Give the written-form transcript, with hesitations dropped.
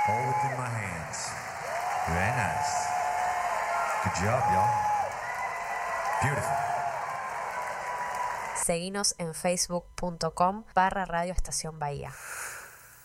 All within my hands. Very nice. Good job, y'all. Beautiful. Seguinos en facebook.com/Radio Estación Bahía.